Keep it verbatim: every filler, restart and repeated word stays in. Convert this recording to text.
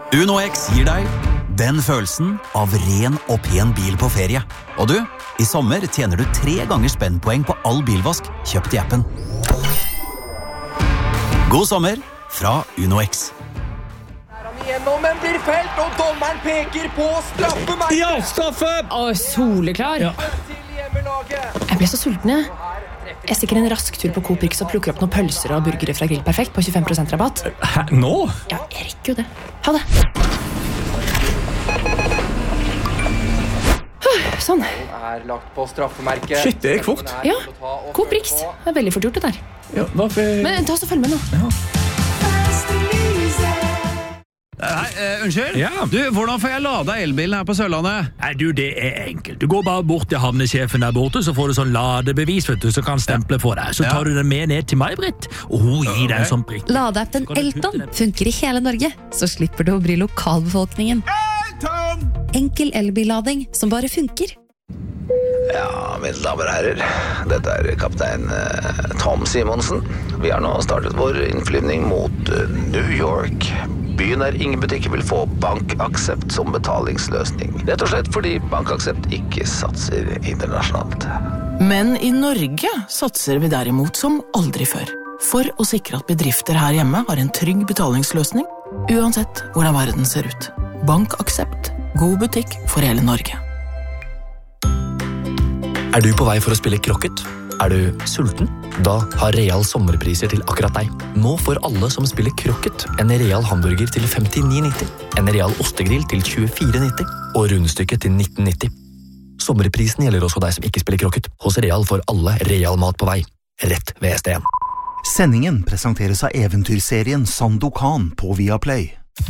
UnoX gir deg den følelsen av ren og pen bil på ferie. Og du, i sommer tjener du tre ganger spennpoeng på all bilvask kjøpt i appen. God sommer fra UnoX. Gjennom en blir felt, og dommeren peker på straffemerket. Ja, straffe! Å, soleklar. Ja. Jeg ble så sulten, jeg. Jeg stikker en rask tur på Coop Rix og plukker opp noen pølser og burgere fra Grill Perfekt på tjuefem prosent rabatt. Hæ, nå? Ja, jeg rekker jo det. Ha det. Sånn. Er lagt på straffemerket. Shit, det gikk fort. Ja, Coop Rix. Det er veldig fort gjort det der. Ja, hvorfor... Men ta oss og følg med nå. Ja. Hei, uh, unnskyld? Ja. Du, hvordan får jeg lada elbilen her på Sørlandet? Nei, du, det er enkelt. Du går bare bort til havnesjefen der borte, så får du sånn ladebevis, vet du, så kan stemple for deg. Så Ja. tar du den med ned til meg, Britt, og hun gir deg en sånn prikk. Ladeappen Elton funker i hele Norge, så slipper du å bry lokalbefolkningen. Enkel elbillading som bare funker. Ja, mine damer og herrer, dette er kaptein eh, Tom Simonsen. Vi har nå startet vår innflyvning mot eh, New York. Byen der ingen butikker vil få BankAksept som betalingsløsning. Rett og slett fordi BankAksept ikke satser internasjonalt. Men i Norge satser vi derimot som aldri før. For å sikre at bedrifter her hjemme har en trygg betalingsløsning, uansett hvordan verden ser ut. BankAksept. God butikk for hele Norge. Er du på vei for å spille krokket? Er du sulten? Da har Real sommerpriser til akkurat deg. Nå får alle som spiller krokket en Real hamburger til femtini nitti, en Real ostegrill til tjuefire nitti og rundstykket til nitten nitti. Sommerprisen gjelder også deg som ikke spiller krokket. Hos Real får alle Real mat på vei. Rett ved S D en. Sendingen presenteres av eventyrserien Sandokan på Viaplay.